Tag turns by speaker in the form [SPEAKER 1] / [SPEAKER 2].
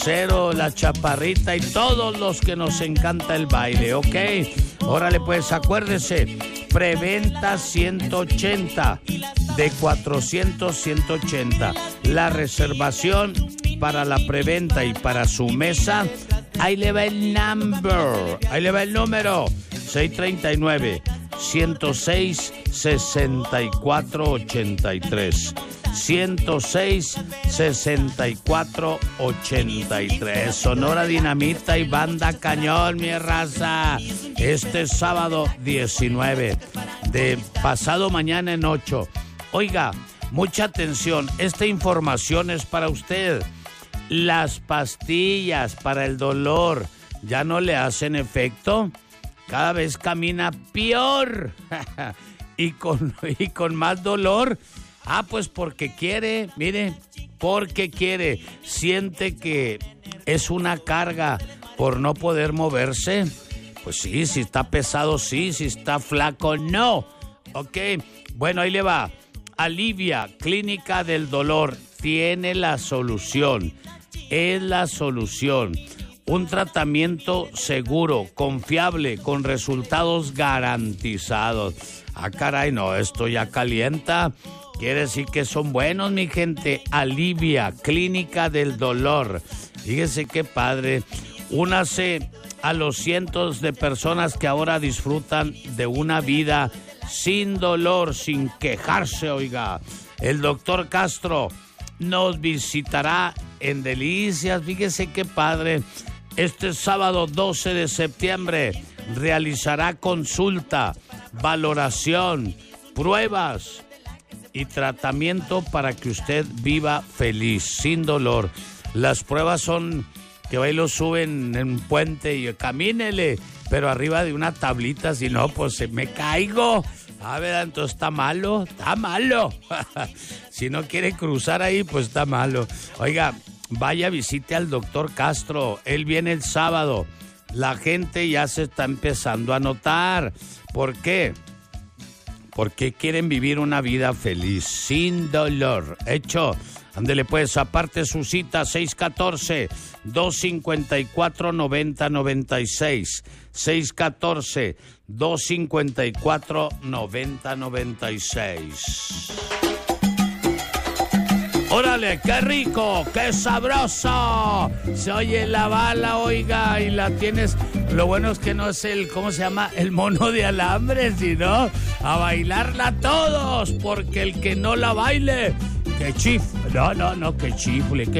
[SPEAKER 1] Lucero, la Chaparrita y todos los que nos encanta el baile, ¿ok? Órale, pues acuérdese, preventa 180, de 400 180. La reservación para la preventa y para su mesa, ahí le va el number, ahí le va el número, 639-106-6483. 106-6483. Sonora Dinamita y Banda Cañón, mi raza. Este sábado 19, de pasado mañana en 8. Oiga, mucha atención, esta información es para usted. Las pastillas para el dolor ya no le hacen efecto. Cada vez camina peor y con más dolor. Pues porque quiere, mire, porque quiere. Siente que es una carga por no poder moverse. Pues sí, si está pesado, sí, si está flaco, no. Ok, bueno, ahí le va. Alivia, Clínica del Dolor, tiene la solución. Es la solución. Un tratamiento seguro, confiable, con resultados garantizados. Caray, no, esto ya calienta. Quiere decir que son buenos, mi gente. Alivia, Clínica del Dolor. Fíjese qué padre. Únase a los cientos de personas que ahora disfrutan de una vida sin dolor, sin quejarse, oiga. El doctor Castro nos visitará en Delicias. Fíjese qué padre. Este sábado 12 de septiembre realizará consulta, valoración, pruebas y tratamiento para que usted viva feliz, sin dolor. Las pruebas son que va y lo suben en un puente y camínele, pero arriba de una tablita, si no, pues me caigo. ¿Verdad? Entonces está malo. Si no quiere cruzar ahí, pues está malo. Oiga, vaya, visite al doctor Castro. Él viene el sábado. La gente ya se está empezando a notar. ¿Por qué? Porque quieren vivir una vida feliz, sin dolor. Hecho, ándele pues, aparte su cita, 614-254-9096. 614-254-9096. ¡Órale, qué rico, qué sabroso! Se oye la bala, oiga, y la tienes. Lo bueno es que no es el, ¿cómo se llama? El mono de alambre, sino a bailarla todos, porque el que no la baile, que chifle. No, que chifle,